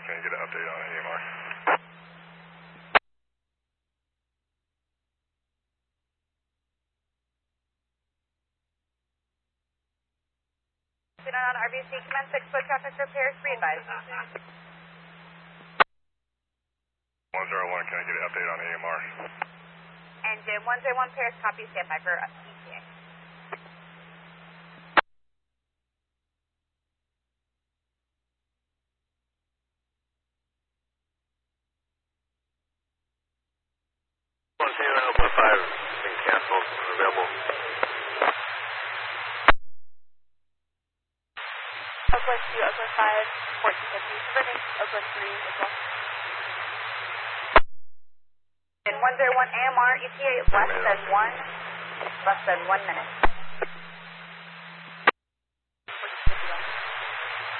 can you get an update on AMR? On RBC, commence 6-foot traffic repairs, re-advise. 101, can I get an update on AMR? Engine 101 pairs, copy, stand by for ETA. Five being canceled, available. Oakland 2, Oakland 5, 1450, converting Oakland 3 as well. And 101 AMR, ETA less than 1 minute.